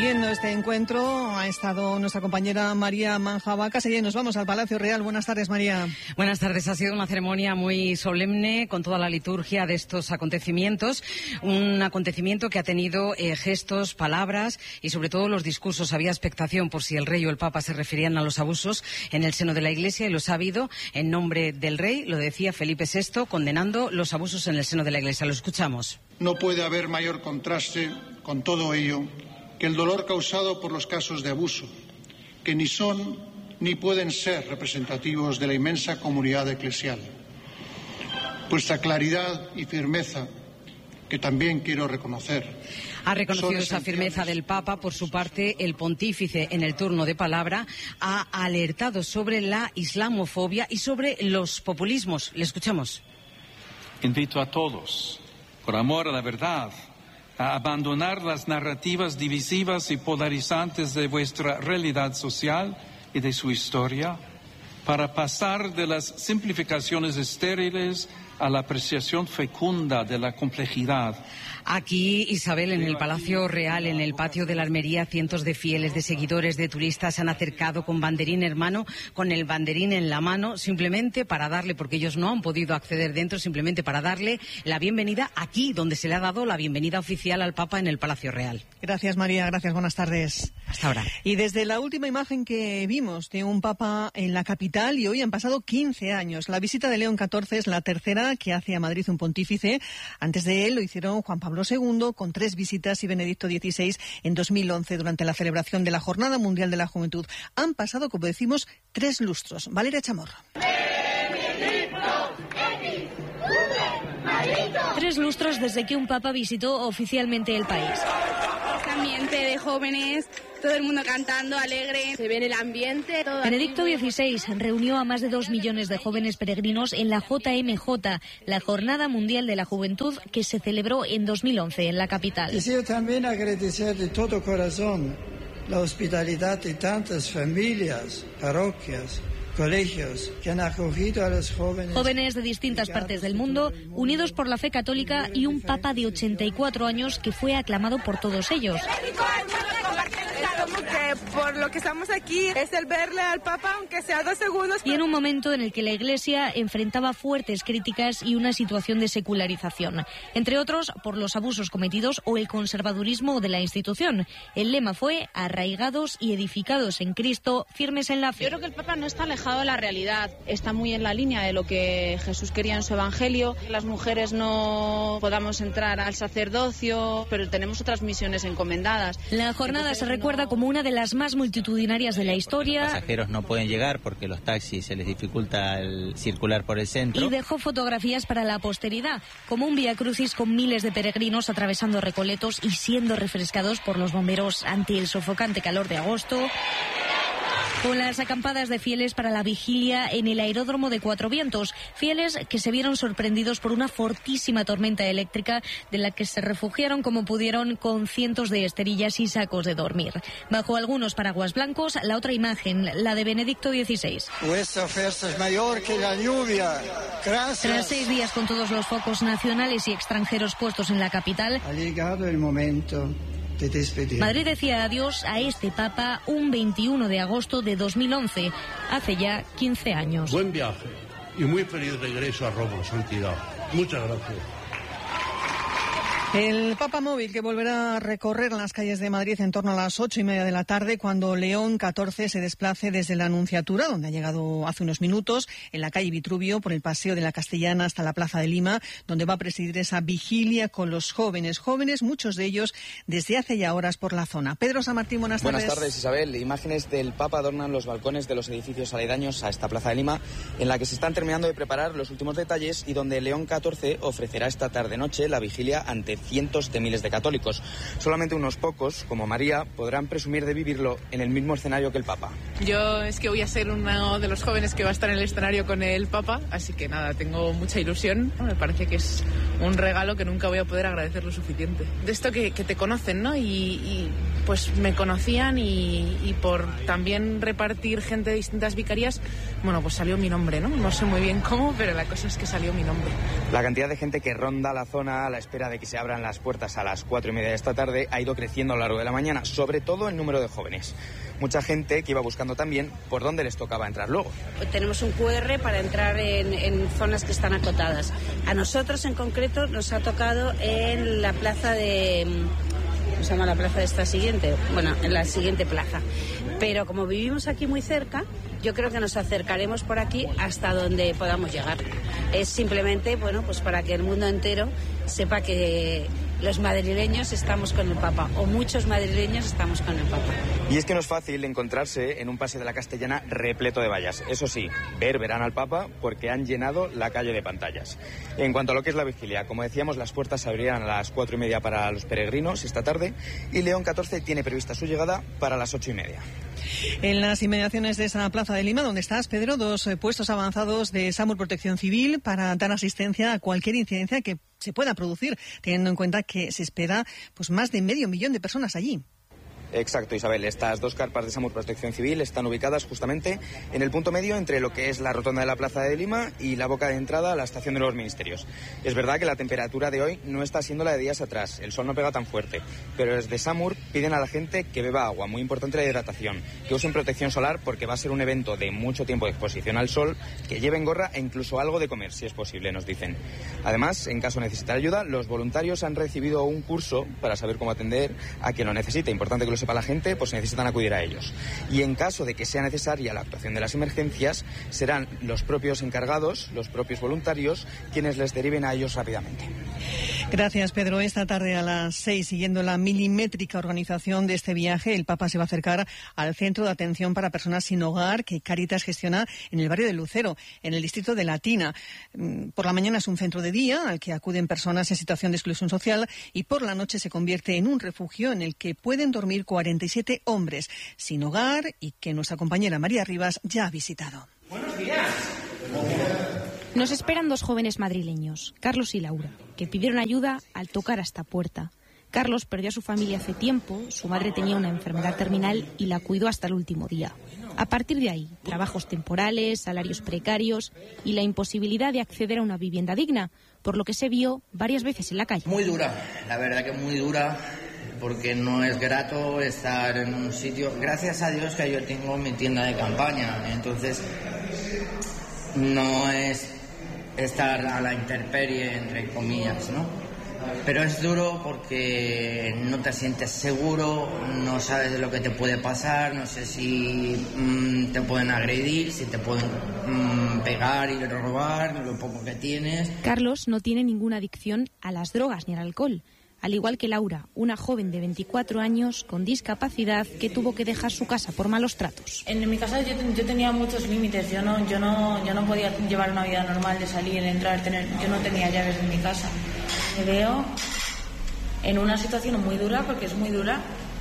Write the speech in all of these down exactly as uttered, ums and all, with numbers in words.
Siguiendo este encuentro ha estado nuestra compañera María Manjabacas y nos vamos al Palacio Real. Buenas tardes, María. Buenas tardes. Ha sido una ceremonia muy solemne con toda la liturgia de estos acontecimientos. Un acontecimiento que ha tenido eh, gestos, palabras y sobre todo los discursos. Había expectación por si el rey o el papa se referían a los abusos en el seno de la Iglesia y los ha habido en nombre del rey. Lo decía Felipe sexto condenando los abusos en el seno de la Iglesia. Lo escuchamos. No puede haber mayor contraste con todo ello que el dolor causado por los casos de abuso, que ni son ni pueden ser representativos de la inmensa comunidad eclesial. Vuestra claridad y firmeza, que también quiero reconocer. Ha reconocido esa firmeza del Papa. Por su parte, el pontífice, en el turno de palabra, ha alertado sobre la islamofobia y sobre los populismos. Le escuchamos. Invito a todos, por amor a la verdad, a abandonar las narrativas divisivas y polarizantes de vuestra realidad social y de su historia, para pasar de las simplificaciones estériles a la apreciación fecunda de la complejidad. Aquí, Isabel, en el Palacio Real, en el patio de la Almería, cientos de fieles, de seguidores, de turistas se han acercado con banderín hermano, con el banderín en la mano, simplemente para darle, porque ellos no han podido acceder dentro, simplemente para darle la bienvenida aquí, donde se le ha dado la bienvenida oficial al Papa en el Palacio Real. Gracias, María. Gracias. Buenas tardes. Hasta ahora. Y desde la última imagen que vimos de un Papa en la capital, y hoy han pasado quince años. La visita de León catorce es la tercera que hace a Madrid un pontífice. Antes de él lo hicieron Juan Pablo segundo, con tres visitas, y Benedicto dieciséis en dos mil once, durante la celebración de la Jornada Mundial de la Juventud. Han pasado, como decimos, tres lustros. Valeria Chamorro. Tres lustros desde que un papa visitó oficialmente el país. Este ambiente de jóvenes, todo el mundo cantando, alegre, se ve en el ambiente. Todo Benedicto dieciséis reunió a más de dos millones de jóvenes peregrinos en la J M J, la Jornada Mundial de la Juventud, que se celebró en dos mil once en la capital. Quisiera también agradecer de todo corazón la hospitalidad de tantas familias, parroquias, colegios que han acogido a los jóvenes. Jóvenes de distintas partes del mundo, unidos por la fe católica, y un papa de ochenta y cuatro años que fue aclamado por todos ellos. Que por lo que estamos aquí es el verle al Papa, aunque sea dos segundos. Y en un momento en el que la Iglesia enfrentaba fuertes críticas y una situación de secularización, entre otros por los abusos cometidos o el conservadurismo de la institución. El lema fue: arraigados y edificados en Cristo, firmes en la fe. Yo creo que el Papa no está alejado de la realidad, está muy en la línea de lo que Jesús quería en su Evangelio. Las mujeres no podamos entrar al sacerdocio, pero tenemos otras misiones encomendadas. La jornada se recuerda como una de las más multitudinarias de la historia. Los pasajeros no pueden llegar porque los taxis se les dificulta el circular por el centro. Y dejó fotografías para la posteridad, como un Vía Crucis con miles de peregrinos atravesando recoletos y siendo refrescados por los bomberos ante el sofocante calor de agosto. Con las acampadas de fieles para la vigilia en el aeródromo de Cuatro Vientos, fieles que se vieron sorprendidos por una fortísima tormenta eléctrica de la que se refugiaron como pudieron con cientos de esterillas y sacos de dormir. Bajo algunos paraguas blancos, la otra imagen, la de Benedicto dieciséis. Vuestra fuerza es mayor que la lluvia. Gracias. Tras seis días con todos los focos nacionales y extranjeros puestos en la capital, ha llegado el momento de despedir. Madrid decía adiós a este Papa un veintiuno de agosto de dos mil once, hace ya quince años. Buen viaje y muy feliz regreso a Roma, santidad. Muchas gracias. El Papa Móvil, que volverá a recorrer las calles de Madrid en torno a las ocho y media de la tarde, cuando León catorce se desplace desde la Anunciatura, donde ha llegado hace unos minutos, en la calle Vitruvio, por el Paseo de la Castellana hasta la Plaza de Lima, donde va a presidir esa vigilia con los jóvenes, jóvenes, muchos de ellos desde hace ya horas por la zona. Pedro San Martín, buenas tardes. Buenas tardes, Isabel. Imágenes del Papa adornan los balcones de los edificios aledaños a esta Plaza de Lima, en la que se están terminando de preparar los últimos detalles y donde León catorce ofrecerá esta tarde-noche la vigilia ante cientos de miles de católicos. Solamente unos pocos, como María, podrán presumir de vivirlo en el mismo escenario que el Papa. Yo es que voy a ser uno de los jóvenes que va a estar en el escenario con el Papa, así que nada, tengo mucha ilusión. Me parece que es un regalo que nunca voy a poder agradecer lo suficiente. De esto que, que te conocen, ¿no? Y, y pues me conocían y, y por también repartir gente de distintas vicarías, bueno, pues salió mi nombre, ¿no? No sé muy bien cómo, pero la cosa es que salió mi nombre. La cantidad de gente que ronda la zona a la espera de que se abran las puertas a las cuatro y media de esta tarde ha ido creciendo a lo largo de la mañana, sobre todo el número de jóvenes. Mucha gente que iba buscando también por dónde les tocaba entrar luego. Tenemos un cu erre para entrar en, en zonas que están acotadas. A nosotros en concreto nos ha tocado en la plaza de... ¿Cómo se llama la plaza de esta siguiente? Bueno, en la siguiente plaza. Pero como vivimos aquí muy cerca, yo creo que nos acercaremos por aquí hasta donde podamos llegar. Es simplemente, bueno, pues para que el mundo entero sepa que los madrileños estamos con el Papa, o muchos madrileños estamos con el Papa. Y es que no es fácil encontrarse en un paseo de la Castellana repleto de vallas. Eso sí, ver verán al Papa porque han llenado la calle de pantallas. En cuanto a lo que es la vigilia, como decíamos, las puertas se abrirán a las cuatro y media para los peregrinos esta tarde y León catorce tiene prevista su llegada para las ocho y media. En las inmediaciones de esa plaza de Lima, donde estás, Pedro, dos eh, puestos avanzados de SAMUR Protección Civil para dar asistencia a cualquier incidencia que se pueda producir, teniendo en cuenta que se espera pues más de medio millón de personas allí. Exacto, Isabel. Estas dos carpas de SAMUR Protección Civil están ubicadas justamente en el punto medio entre lo que es la rotonda de la Plaza de Lima y la boca de entrada a la estación de los Ministerios. Es verdad que la temperatura de hoy no está siendo la de días atrás, el sol no pega tan fuerte, pero desde SAMUR piden a la gente que beba agua, muy importante la hidratación, que usen protección solar porque va a ser un evento de mucho tiempo de exposición al sol, que lleven gorra e incluso algo de comer, si es posible, nos dicen. Además, en caso de necesitar ayuda, los voluntarios han recibido un curso para saber cómo atender a quien lo necesite. Importante que lo sepa la gente, pues necesitan acudir a ellos. Y en caso de que sea necesaria la actuación de las emergencias, serán los propios encargados, los propios voluntarios, quienes les deriven a ellos rápidamente. Gracias, Pedro. Esta tarde a las seis, siguiendo la milimétrica organización de este viaje, el Papa se va a acercar al centro de atención para personas sin hogar que Cáritas gestiona en el barrio de Lucero, en el distrito de Latina. Por la mañana es un centro de día al que acuden personas en situación de exclusión social y por la noche se convierte en un refugio en el que pueden dormir cuarenta y siete hombres sin hogar y que nuestra compañera María Rivas ya ha visitado. Buenos días. Nos esperan dos jóvenes madrileños, Carlos y Laura, que pidieron ayuda al tocar a esta puerta. Carlos perdió a su familia hace tiempo, su madre tenía una enfermedad terminal y la cuidó hasta el último día. A partir de ahí, trabajos temporales, salarios precarios y la imposibilidad de acceder a una vivienda digna, por lo que se vio varias veces en la calle. Muy dura, la verdad que muy dura, porque no es grato estar en un sitio. Gracias a Dios que yo tengo mi tienda de campaña, entonces no es estar a la intemperie, entre comillas, ¿no? Pero es duro porque no te sientes seguro, no sabes de lo que te puede pasar, no sé si mmm, te pueden agredir, si te pueden mmm, pegar y robar lo poco que tienes. Carlos no tiene ninguna adicción a las drogas ni al alcohol, al igual que Laura, una joven de veinticuatro años con discapacidad que tuvo que dejar su casa por malos tratos. En mi casa yo, yo tenía muchos límites, yo no, yo, no, yo no podía llevar una vida normal de salir, entrar, tener, yo no tenía llaves en mi casa. Me veo en una situación muy dura, porque es muy dura,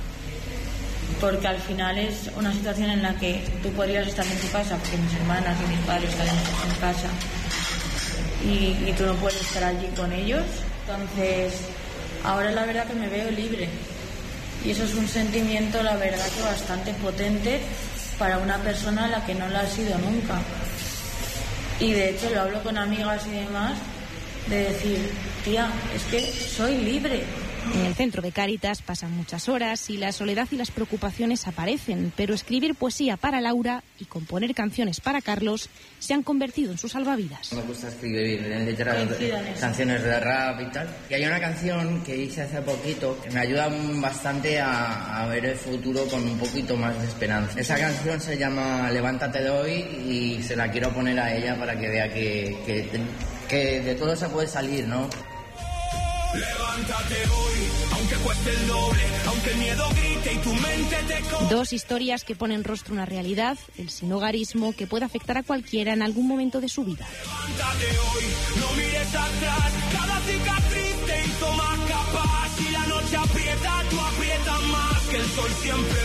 porque al final es una situación en la que tú podrías estar en tu casa, porque mis hermanas y mis padres están en casa, y, y tú no puedes estar allí con ellos. Entonces, ahora la verdad que me veo libre, y eso es un sentimiento, la verdad, que bastante potente para una persona a la que no la ha sido nunca. Y de hecho lo hablo con amigas y demás, de decir, tía, es que soy libre. En el centro de Cáritas pasan muchas horas y la soledad y las preocupaciones aparecen, pero escribir poesía para Laura y componer canciones para Carlos se han convertido en sus salvavidas. Me gusta escribir letras, canciones de rap y tal. Y hay una canción que hice hace poquito que me ayuda bastante a, a ver el futuro con un poquito más de esperanza. Esa canción se llama Levántate de hoy y se la quiero poner a ella para que vea que, que, que de todo se puede salir, ¿no? Levántate hoy, aunque cueste el doble, aunque el miedo grite y tu mente te co- Dos historias que ponen rostro a una realidad, el sinhogarismo, que puede afectar a cualquiera en algún momento de su vida. Levántate hoy, no mires atrás, cada cicatriz te hizo más capaz. Si la noche aprieta, tú aprietas más, que el sol siempre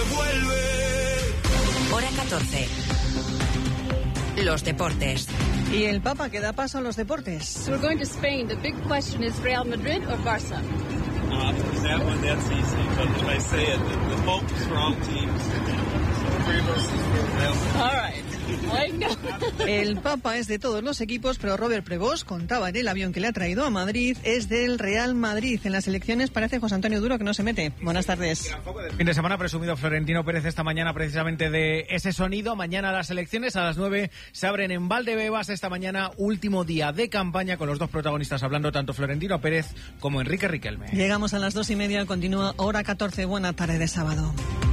vuelve. Hora catorce. Los deportes. Y el Papa que da paso a los deportes. So we're going to Spain. The big question is Real Madrid or Barça. off. That one, that's easy. But as I say it, the, the focus for all teams. Three versus four. All right. El Papa es de todos los equipos, pero Robert Prevost contaba en el avión que le ha traído a Madrid, es del Real Madrid. En las elecciones parece José Antonio Duro que no se mete. Buenas tardes. Fin de semana presumido Florentino Pérez esta mañana precisamente de ese sonido. Mañana las elecciones a las nueve se abren en Valdebebas. Esta mañana último día de campaña con los dos protagonistas hablando, tanto Florentino Pérez como Enrique Riquelme. Llegamos a las dos y media, continúa hora catorce. Buena tarde de sábado.